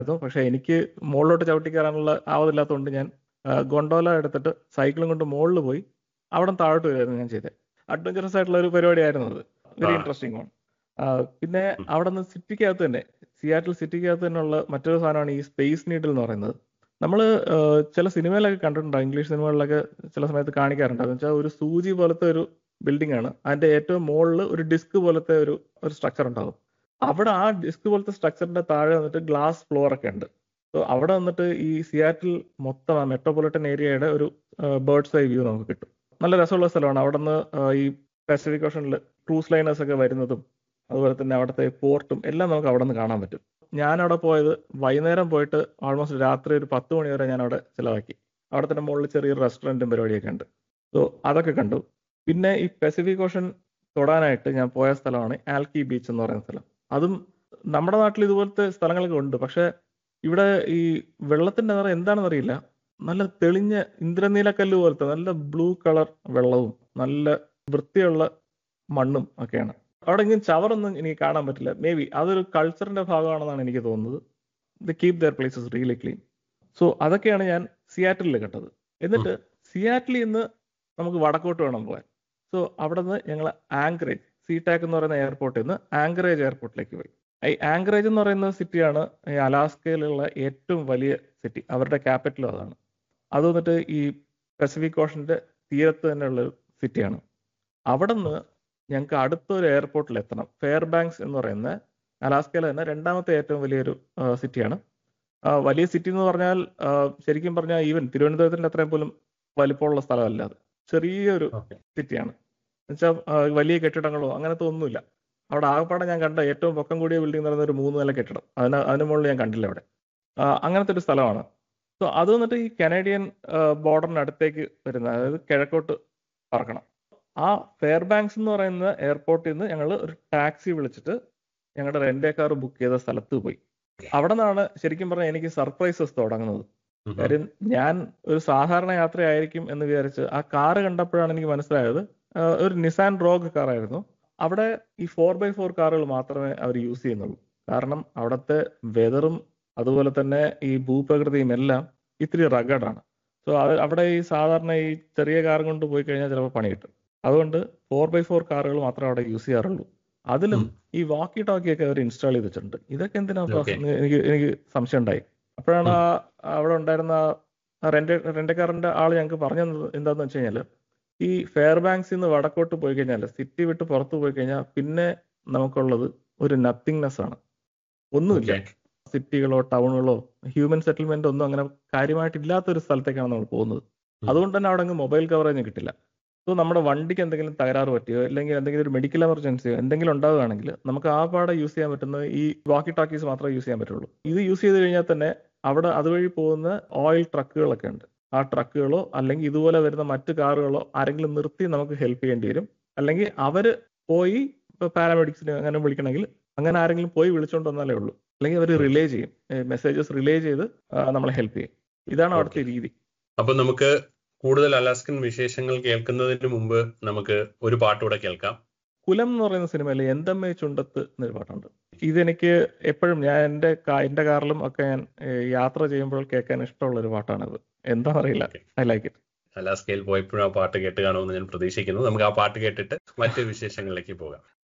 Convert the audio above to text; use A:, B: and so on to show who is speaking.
A: പക്ഷെ എനിക്ക് മുകളിലോട്ട് ചവിട്ടി കയറാനുള്ള ആവതില്ലാത്തതുകൊണ്ട് ഞാൻ ഗൊണ്ടോല എടുത്തിട്ട് സൈക്കിളും കൊണ്ട് മുകളിൽ പോയി അവിടെ താഴോട്ട് വരുമായിരുന്നു ഞാൻ ചെയ്തത്. അഡ്വഞ്ചറസ് ആയിട്ടുള്ള ഒരു പരിപാടിയായിരുന്നു അത്. വെരി ഇൻട്രസ്റ്റിംഗ് ആണ്. പിന്നെ അവിടെ നിന്ന് സിറ്റിക്കകത്ത് തന്നെ, സിയാറ്റിൽ സിറ്റിക്കകത്ത് തന്നെ ഉള്ള മറ്റൊരു സാധനമാണ് ഈ സ്പേസ് നീഡിൽ എന്ന് പറയുന്നത്. നമ്മൾ ചില സിനിമയിലൊക്കെ കണ്ടിട്ടുണ്ടാവും, ഇംഗ്ലീഷ് സിനിമകളിലൊക്കെ ചില സമയത്ത് കാണിക്കാറുണ്ട്. എന്ന് വെച്ചാൽ ഒരു സൂചി പോലത്തെ ഒരു ബിൽഡിംഗ് ആണ്, അതിന്റെ ഏറ്റവും മുകളിൽ ഒരു ഡിസ്ക് പോലത്തെ ഒരു സ്ട്രക്ചർ ഉണ്ടാകും. അവിടെ ആ ഡിസ്ക് പോലത്തെ സ്ട്രക്ചറിന്റെ താഴെ വന്നിട്ട് ഗ്ലാസ് ഫ്ലോർ ഒക്കെ ഉണ്ട്. സോ അവിടെ വന്നിട്ട് ഈ സിയാറ്റിൽ മൊത്തം ആ മെട്രോപൊളിറ്റൻ ഏരിയയുടെ ഒരു ബേർഡ്സ് ഐ വ്യൂ നമുക്ക് കിട്ടും. നല്ല രസമുള്ള സ്ഥലമാണ്. അവിടെ നിന്ന് ഈ പസഫിക് ഓഷനിൽ ക്രൂസ് ലൈനേഴ്സ് ഒക്കെ വരുന്നതും അതുപോലെ തന്നെ അവിടുത്തെ പോർട്ടും എല്ലാം നമുക്ക് അവിടെ നിന്ന് കാണാൻ പറ്റും. ഞാനവിടെ പോയത് വൈകുന്നേരം പോയിട്ട് ഓൾമോസ്റ്റ് രാത്രി ഒരു 10 മണി വരെ ഞാൻ അവിടെ ചിലവാക്കി. അവിടെ തന്നെ മുകളിൽ ചെറിയൊരു റെസ്റ്റോറൻറ്റും പരിപാടിയൊക്കെ ഉണ്ട്. സോ അതൊക്കെ കണ്ടു. പിന്നെ ഈ പസഫിക് ഓഷൻ തൊടാനായിട്ട് ഞാൻ പോയ സ്ഥലമാണ് ആൽക്കി ബീച്ച് എന്ന് പറയുന്ന സ്ഥലം. അതും നമ്മുടെ നാട്ടിൽ ഇതുപോലത്തെ സ്ഥലങ്ങളൊക്കെ ഉണ്ട്, പക്ഷെ ഇവിടെ ഈ വെള്ളത്തിന്റെ നിറം എന്താണെന്ന് അറിയില്ല. നല്ല തെളിഞ്ഞ ഇന്ദ്രനീലക്കല്ല് പോലത്തെ നല്ല ബ്ലൂ കളർ വെള്ളവും നല്ല വൃത്തിയുള്ള മണ്ണും ഒക്കെയാണ്. അവിടെ ഇങ്ങനെ ചവറൊന്നും എനിക്ക് കാണാൻ പറ്റില്ല. മേ ബി അതൊരു കൾച്ചറിന്റെ ഭാഗമാണെന്നാണ് എനിക്ക് തോന്നുന്നത്. The keep there places really clean. So അതൊക്കെയാണ് ഞാൻ സിയാറ്റിലിൽ കണ്ടത്. എന്നിട്ട് സിയാറ്റിലിൽ നിന്ന് നമുക്ക് വടക്കോട്ട് വേണം പോകാൻ. സോ അവിടെ നിന്ന് ഞങ്ങൾ ആങ്കറേജ്, സീടാക്ക് എന്ന് പറയുന്ന എയർപോർട്ടിൽ നിന്ന് ആങ്കറേജ് എയർപോർട്ടിലേക്ക് പോയി. ഈ ആങ്കറേജ് എന്ന് പറയുന്ന സിറ്റിയാണ് ഈ അലാസ്കയിലുള്ള ഏറ്റവും വലിയ സിറ്റി. അവരുടെ ക്യാപിറ്റലും അതാണ്. അത് വന്നിട്ട് ഈ പസഫിക് ഓഷന്റെ തീരത്ത് തന്നെയുള്ള സിറ്റിയാണ്. അവിടെ നിന്ന് ഞങ്ങൾക്ക് അടുത്തൊരു എയർപോർട്ടിൽ എത്തണം. ഫെയർ ബാങ്ക്സ് എന്ന് പറയുന്ന അലാസ്കയിലെ തന്നെ രണ്ടാമത്തെ ഏറ്റവും വലിയൊരു സിറ്റിയാണ്. വലിയ സിറ്റി എന്ന് പറഞ്ഞാൽ ശരിക്കും പറഞ്ഞാൽ ഈവൻ തിരുവനന്തപുരത്തിന്റെ അത്രയും പോലും വലിപ്പമുള്ള സ്ഥലമല്ല അത്. ചെറിയൊരു സിറ്റിയാണ്. എന്നുവെച്ചാൽ വലിയ കെട്ടിടങ്ങളോ അങ്ങനത്തെ ഒന്നുമില്ല. അവിടെ ആകപ്പാടെ ഞാൻ കണ്ട ഏറ്റവും പൊക്കം കൂടിയ ബിൽഡിംഗ് എന്ന് പറയുന്ന ഒരു 3 നില കെട്ടിടം. അതിന് മുകളിൽ ഞാൻ കണ്ടില്ല അവിടെ. അങ്ങനത്തെ ഒരു സ്ഥലമാണ്. സോ അത് വന്നിട്ട് ഈ കനേഡിയൻ ബോർഡറിന് അടുത്തേക്ക് വരുന്ന, അതായത് കിഴക്കോട്ട് പറക്കണം. ആ ഫെയർ ബാങ്ക്സ് എന്ന് പറയുന്ന എയർപോർട്ടിൽ നിന്ന് ഞങ്ങൾ ഒരു ടാക്സി വിളിച്ചിട്ട് ഞങ്ങളുടെ റെന്റേ കാർ ബുക്ക് ചെയ്ത സ്ഥലത്ത് പോയി. അവിടെ നിന്നാണ് ശരിക്കും പറഞ്ഞാൽ എനിക്ക് സർപ്രൈസസ് തുടങ്ങുന്നത്. കാര്യം ഞാൻ ഒരു സാധാരണ യാത്രയായിരിക്കും എന്ന് വിചാരിച്ച് ആ കാറ് കണ്ടപ്പോഴാണ് എനിക്ക് മനസ്സിലായത് ഒരു നിസാൻ റോഗ് കാറായിരുന്നു. അവിടെ ഈ 4x4 കാറുകൾ മാത്രമേ അവർ യൂസ് ചെയ്യുന്നുള്ളൂ. കാരണം അവിടുത്തെ വെതറും അതുപോലെ തന്നെ ഈ ഭൂപ്രകൃതിയും എല്ലാം ഇത്തിരി റഗഡാണ്. സോ അവിടെ ഈ സാധാരണ ഈ ചെറിയ കാർ കൊണ്ട് പോയി കഴിഞ്ഞാൽ ചിലപ്പോൾ പണി കിട്ടും. അതുകൊണ്ട് 4x4 കാറുകൾ മാത്രമേ അവിടെ യൂസ് ചെയ്യാറുള്ളൂ. അതിലും ഈ വാക്കി ടോക്കിയൊക്കെ അവർ ഇൻസ്റ്റാൾ ചെയ്ത് വെച്ചിട്ടുണ്ട്. ഇതൊക്കെ എന്തിനാ എനിക്ക് സംശയം ഉണ്ടായി. അപ്പോഴാണ് അവിടെ ഉണ്ടായിരുന്ന റെന്റക്കാറിന്റെ ആള് ഞങ്ങൾക്ക് പറഞ്ഞത് എന്താന്ന് വെച്ച് കഴിഞ്ഞാൽ, ഈ ഫെയർ ബാങ്ക്സിൽ നിന്ന് വടക്കോട്ട് പോയി കഴിഞ്ഞാൽ, സിറ്റി വിട്ട് പുറത്ത് പോയി കഴിഞ്ഞാൽ പിന്നെ നമുക്കുള്ളത് ഒരു നത്തിങ്നെസ് ആണ്. ഒന്നുമില്ല. സിറ്റികളോ ടൗണുകളോ ഹ്യൂമൻ സെറ്റിൽമെന്റ് ഒന്നും അങ്ങനെ കാര്യമായിട്ടില്ലാത്ത ഒരു സ്ഥലത്തേക്കാണ് നമ്മൾ പോകുന്നത്. അതുകൊണ്ട് തന്നെ അവിടെ അങ്ങ് മൊബൈൽ കവറേജ് കിട്ടില്ല. സോ നമ്മുടെ വണ്ടിക്ക് എന്തെങ്കിലും തകരാറ് പറ്റിയോ അല്ലെങ്കിൽ എന്തെങ്കിലും ഒരു മെഡിക്കൽ എമർജൻസിയോ എന്തെങ്കിലും ഉണ്ടാവുകയാണെങ്കിൽ നമുക്ക് ആ പാടെ യൂസ് ചെയ്യാൻ പറ്റുന്നത് ഈ വാക്കി ടോക്കീസ് മാത്രമേ യൂസ് ചെയ്യാൻ പറ്റുള്ളൂ. ഇത് യൂസ് ചെയ്ത് കഴിഞ്ഞാൽ തന്നെ അവിടെ അതുവഴി പോകുന്ന ഓയിൽ ട്രക്കുകളൊക്കെ ഉണ്ട്. ആ ട്രക്കുകളോ അല്ലെങ്കിൽ ഇതുപോലെ വരുന്ന മറ്റു കാറുകളോ ആരെങ്കിലും നിർത്തി നമുക്ക് ഹെൽപ്പ് ചെയ്യേണ്ടി വരും. അല്ലെങ്കിൽ അവര് പോയി പാരാമെഡിക്സിന് അങ്ങനെ വിളിക്കണമെങ്കിൽ അങ്ങനെ ആരെങ്കിലും പോയി വിളിച്ചുകൊണ്ട് വന്നാലേ ഉള്ളൂ. അല്ലെങ്കിൽ അവർ റിലേ ചെയ്യും, മെസ്സേജസ് റിലേ ചെയ്ത് നമ്മളെ ഹെൽപ്പ് ചെയ്യും. ഇതാണ് അവിടുത്തെ രീതി.
B: അപ്പൊ നമുക്ക് കൂടുതൽ അലാസ്കൻ വിശേഷങ്ങൾ കേൾക്കുന്നതിന് മുമ്പ് നമുക്ക് ഒരു പാട്ടുകൂടെ കേൾക്കാം.
A: കുലം എന്ന് പറയുന്ന സിനിമയിൽ എന്തമ്മേ ചുണ്ടത്ത് എന്നൊരു പാട്ടുണ്ട്. ഇതെനിക്ക് എപ്പോഴും ഞാൻ എന്റെ കാറിലും ഒക്കെ ഞാൻ യാത്ര ചെയ്യുമ്പോൾ കേൾക്കാൻ ഇഷ്ടമുള്ള ഒരു പാട്ടാണിത്. എന്താണെന്നറിയില്ല, ഐ ലൈക്ക് ഇറ്റ്.
B: അലാസ്കയിൽ പോയപ്പോഴും ആ പാട്ട് കേട്ട് കാണുമെന്ന് ഞാൻ പ്രതീക്ഷിക്കുന്നു. നമുക്ക് ആ പാട്ട് കേട്ടിട്ട് മറ്റു വിശേഷങ്ങളിലേക്ക് പോകാം.